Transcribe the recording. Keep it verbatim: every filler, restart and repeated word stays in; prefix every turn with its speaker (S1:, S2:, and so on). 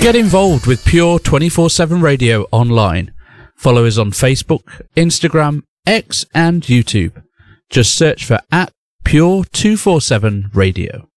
S1: Get involved with Pure twenty-four seven Radio online. Follow us on Facebook, Instagram, X and YouTube. Just search for at Pure two forty-seven Radio.